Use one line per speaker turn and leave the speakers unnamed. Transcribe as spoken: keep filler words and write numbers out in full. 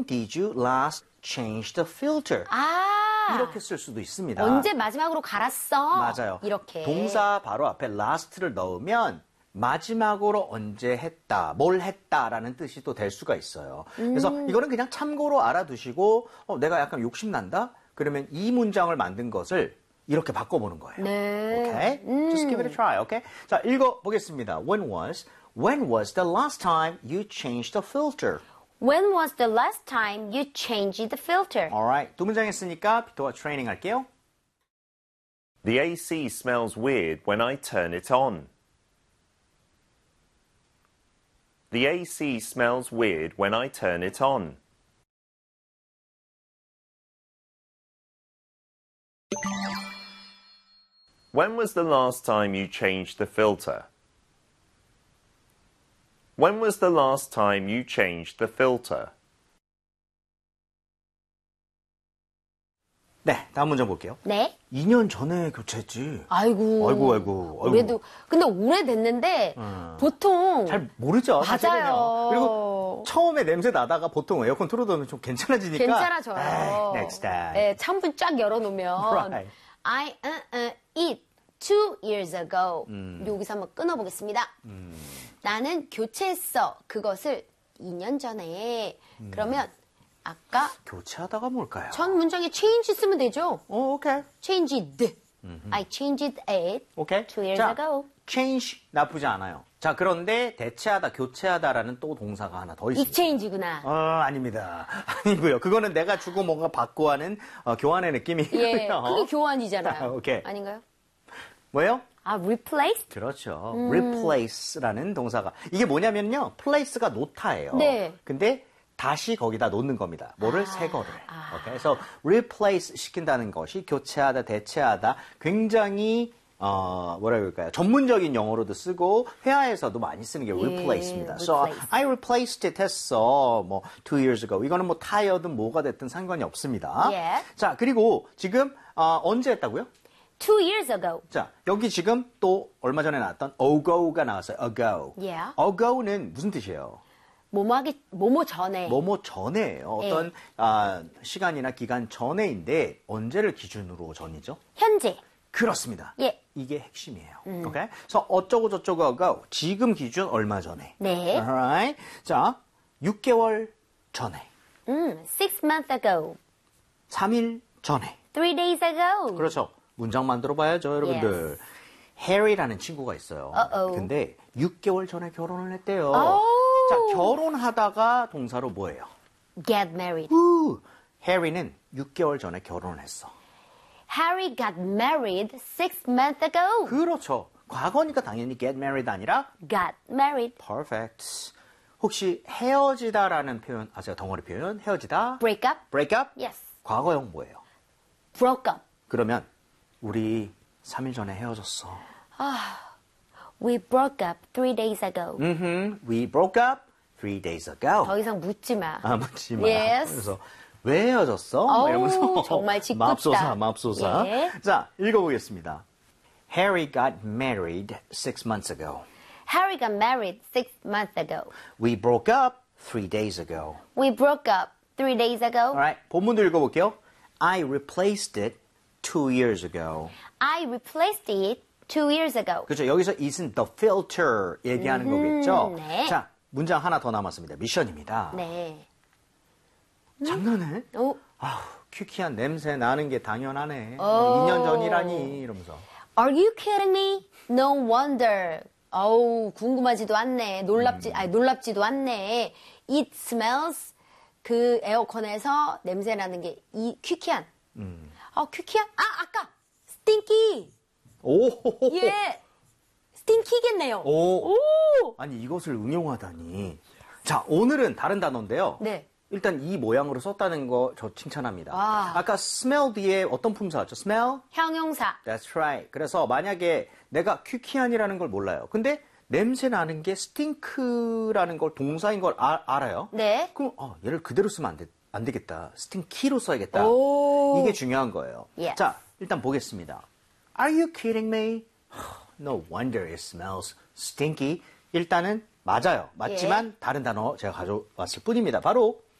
When did you last change the filter?
아,
이렇게 쓸 수도 있습니다.
언제 마지막으로 갈았어?
맞아요.
이렇게.
동사 바로 앞에 last를 넣으면 마지막으로 언제 했다, 뭘 했다라는 뜻이 또 될 수가 있어요. 그래서
음.
이거는 그냥 참고로 알아두시고 어, 내가 약간 욕심난다? 그러면 이 문장을 만든 것을 이렇게 바꿔보는 거예요.
네.
Okay?
음.
Just give it a try, okay? 자, 읽어보겠습니다. When was, when was the last time you changed the filter?
When was the last time you changed the filter?
Alright, 두 문장 했으니까 비토와 트레이닝 할게요.
The A C smells weird when I turn it on. The A C smells weird when I turn it on. When was the last time you changed the filter? When was the last time you changed the filter?
네, 다음 문장 볼게요.
네.
이 년 전에 교체했지.
아이고.
아이고, 아이고, 아이고.
그래도, 근데 오래됐는데,
음.
보통.
잘 모르죠. 사실은요.
맞아요.
그리고 처음에 냄새 나다가 보통 에어컨 틀어두면 좀 괜찮아지니까.
괜찮아져요.
에이, next time.
네, 창문 쫙 열어놓으면.
Right.
I uh, uh, eat two years ago.
음.
여기서 한번 끊어보겠습니다.
음.
나는 교체했어. 그것을 이 년 전에. 음. 그러면 아까
교체하다가 뭘까요?
첫 문장에 change 쓰면 되죠.
오, 오케이.
changed. I changed it
오케이.
two years
자,
ago.
change 나쁘지 않아요. 자, 그런데 대체하다, 교체하다라는 또 동사가 하나 더 있습니다.
exchange구나.
어, 아닙니다. 아니고요. 그거는 내가 주고 뭔가 받고 하는 어, 교환의 느낌이고요.
예, 그게 교환이잖아요.
오케이.
아닌가요?
뭐예요?
아, replace?
그렇죠.
음.
replace라는 동사가 이게 뭐냐면요. place가 놓다예요.
네.
근데 다시 거기다 놓는 겁니다. 뭐를?
아,
새 거를.
아.
오케이. 그래서 replace 시킨다는 것이 교체하다, 대체하다 굉장히 어, 뭐라 그럴까요? 전문적인 용어로도 쓰고 회화에서도 많이 쓰는 게 replace입니다.
예,
So
replace.
I replaced it 했어. 뭐 two years ago. 이거는 뭐 tire든 뭐가 됐든 상관이 없습니다.
예.
자, 그리고 지금 어, 언제 했다고요?
two years ago.
자, 여기 지금 또 얼마 전에 나왔던 ago가 나왔어요. ago.
Yeah.
ago는 무슨 뜻이에요?
뭐뭐하기, 뭐뭐 전에.
뭐뭐 전에예요. 어떤
예.
아, 시간이나 기간 전에인데 언제를 기준으로 전이죠?
현재.
그렇습니다.
예.
이게 핵심이에요. 오케이? 그래서 어쩌고 저쩌고 ago 지금 기준 얼마 전에.
네.
Alright. 자, 육 개월 전에.
음, six months ago.
삼 일 전에.
three days ago.
그렇죠. 문장 만들어 봐야죠, 여러분들. 해리라는 친구가 있어요.
Uh-oh.
근데 육 개월 전에 결혼을 했대요.
Oh.
자, 결혼하다가 동사로 뭐예요?
get married.
우, 해리는 육 개월 전에 결혼을 했어.
Harry got married six months ago.
그렇죠. 과거니까 당연히 get married 아니라
got married.
perfect. 혹시 헤어지다라는 표현 아세요? 덩어리 표현. 헤어지다.
break up.
break up.
Yes.
과거형 뭐예요?
broke up.
그러면 우리 삼 일 전에 헤어졌어.
We broke up three days ago.
Mm-hmm. We broke up three days ago.
더 이상 묻지 마.
아, 묻지 마.
Yes.
그래서 왜 헤어졌어?
어우,
이러면서
정말 짓궂다.
맙소사, 맙소사.
예.
자, 읽어보겠습니다. Harry got married six months ago.
Harry got married six months ago.
We broke up three days ago.
We broke up three days ago.
Alright, 본문도 읽어볼게요. I replaced it two years ago.
I replaced it two years ago.
그렇죠. 여기서 it은 the filter 얘기하는 거겠죠.
네.
자, 문장 하나 더 남았습니다. 미션입니다.
네.
장난해?
오,
아우, 퀴퀴한 냄새 나는 게 당연하네.
오.
이 년 전이라니 이러면서.
Are you kidding me? No wonder. 어우, 궁금하지도 않네. 놀랍지,
음.
아니, 놀랍지도 않네. It smells 그 에어컨에서 냄새 나는 게 이 퀴퀴한.
음.
어, 퀴퀴한? 아, 아까 stinky.
오.
예. stinky겠네요.
오.
오.
아니 이것을 응용하다니. 자, 오늘은 다른 단어인데요.
네.
일단 이 모양으로 썼다는 거 저 칭찬합니다.
와.
아까 smell 뒤에 어떤 품사였죠? smell?
형용사.
That's right. 그래서 만약에 내가 퀴퀴한이라는 걸 몰라요. 근데 냄새 나는 게 스팅크라는 걸 동사인 걸 아, 알아요.
네.
그럼 어, 얘를 그대로 쓰면 안, 되, 안 되겠다. 스팅키로 써야겠다.
오.
이게 중요한 거예요.
Yes.
자, 일단 보겠습니다. Are you kidding me? No wonder it smells stinky. 일단은 맞아요. 맞지만
예.
다른 단어 제가 가져왔을 뿐입니다. 바로